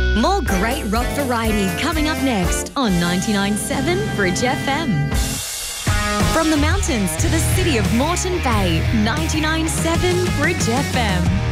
More great rock variety coming up next on 99.7 Bridge FM. From the mountains to the city of Moreton Bay, 99.7 Bridge FM.